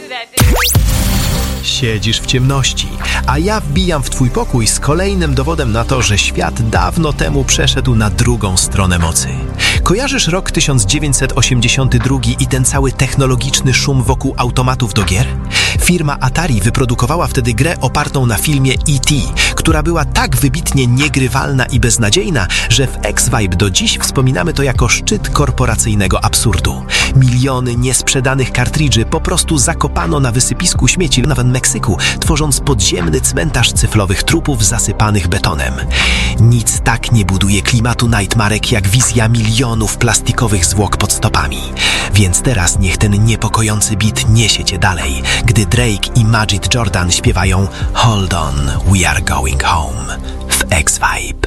Siedzisz w ciemności, a ja wbijam w twój pokój z kolejnym dowodem na to, że świat dawno temu przeszedł na drugą stronę mocy. Kojarzysz rok 1982 i ten cały technologiczny szum wokół automatów do gier? Firma Atari wyprodukowała wtedy grę opartą na filmie E.T., która była tak wybitnie niegrywalna i beznadziejna, że w X-Vibe do dziś wspominamy to jako szczyt korporacyjnego absurdu. Miliony niesprzedanych kartridży po prostu zakopano na wysypisku śmieci w Meksyku, tworząc podziemny cmentarz cyfrowych trupów zasypanych betonem. Nic tak nie buduje klimatu nightmarek jak wizja milionów plastikowych zwłok pod stopami. Więc teraz niech ten niepokojący beat niesie cię dalej, gdy Drake i Majid Jordan śpiewają Hold on, we are going home w X-Vibe.